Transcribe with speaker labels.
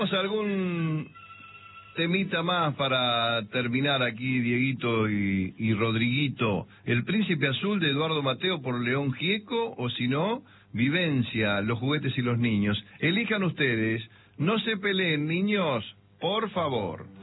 Speaker 1: ¿Algún temita más para terminar aquí, Dieguito y Rodriguito? ¿El Príncipe Azul de Eduardo Mateo por León Gieco? O si no, Vivencia, Los juguetes y los niños. Elijan ustedes. No se peleen, niños, por favor.